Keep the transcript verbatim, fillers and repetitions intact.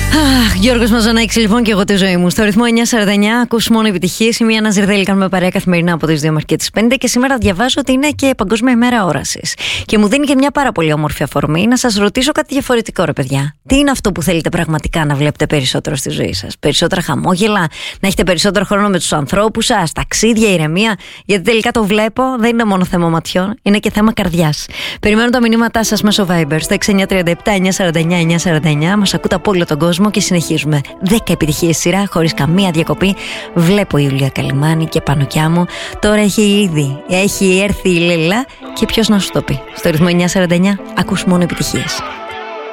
Αχ, Γιώργος Μαζονάκης, λοιπόν, και εγώ τη ζωή μου. Στο ρυθμό εννιά σαράντα εννιά, ακούς μόνο επιτυχίες. Είμαι η Άννα Ζερδέλη, κάνουμε παρέα καθημερινά από τις δύο μέχρι και τις πέντε. Και σήμερα διαβάζω ότι είναι και Παγκόσμια ημέρα όρασης. Και μου δίνει και μια πάρα πολύ όμορφη αφορμή να σας ρωτήσω κάτι διαφορετικό, ρε παιδιά. Τι είναι αυτό που θέλετε πραγματικά να βλέπετε περισσότερο στη ζωή σας? Περισσότερα χαμόγελα, να έχετε περισσότερο χρόνο με τους ανθρώπους σας, ταξίδια, ηρεμία? Γιατί τελικά το βλέπω, δεν είναι μόνο θέμα ματιών, είναι και θέμα καρδιάς. Περιμένω τα μηνύματά σας μέσω Viber στο έξι εννιά τρία επτά εννιά σαράντα εννιά εννιά σαράντα εννιά. Μας ακούτε από όλο τον κόσμο και συνεχίζουμε. δέκα επιτυχίες σειρά, χωρίς καμία διακοπή. Βλέπω η Ιουλία Καλυμάνη και Πανοκιά μου. Τώρα έχει ήδη, έχει έρθει η Λέλα και ποιος να σου το πει. Στο ρυθμό εννιά σαράντα εννιά ακούς μόνο επιτυχίες.